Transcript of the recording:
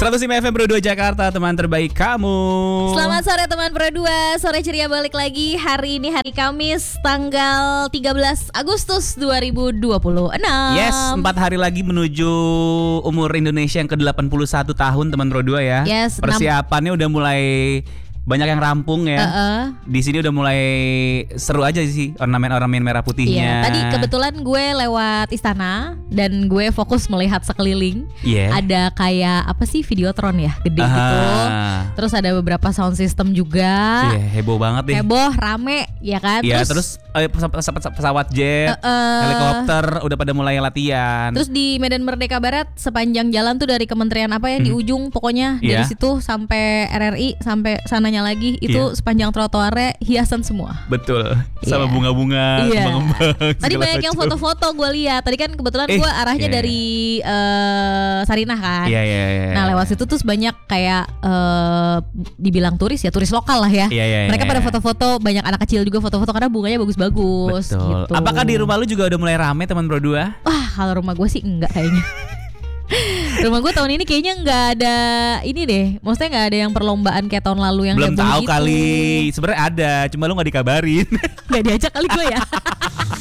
105 FM Pro 2 Jakarta, teman terbaik kamu. Selamat sore teman Pro 2. Sore ceria balik lagi. Hari ini hari Kamis tanggal 13 Agustus 2026. Yes, 4 hari lagi menuju umur Indonesia yang ke-81 tahun teman Pro 2 ya. Yes, persiapannya udah mulai banyak yang rampung ya. Di sini udah mulai seru aja sih ornamen-ornamen merah putihnya. Iya, tadi kebetulan gue lewat istana dan gue fokus melihat sekeliling. Ada kayak apa sih Videotron ya, gede gitu. Terus ada beberapa sound system juga. Heboh banget deh. Heboh, rame, ya kan? Iya, terus pesawat jet, helikopter udah pada mulai latihan. Terus di Medan Merdeka Barat sepanjang jalan tuh dari kementerian apa ya di ujung pokoknya dari situ sampai RRI sampai sananya lagi itu sepanjang trotoarnya hiasan semua. Betul. Sama bunga-bunga, kembang-kembang. Tadi banyak yang foto-foto gue lihat. Tadi kan kebetulan gue arahnya dari Sarinah kan. Nah lewat situ tuh banyak kayak dibilang turis ya, turis lokal lah ya. Mereka pada foto-foto, banyak anak kecil juga foto-foto karena bunganya bagus-bagus. Betul. Gitu. Apakah di rumah lu juga udah mulai rame teman Pro 2? Wah, kalau rumah gue sih enggak kayaknya. Rumah gue tahun ini kayaknya nggak ada ini deh. Maksudnya nggak ada yang perlombaan kayak tahun lalu yang belum tahu gitu. Kali. Sebenarnya ada, cuma lu nggak dikabarin. Nggak diajak kali gue ya.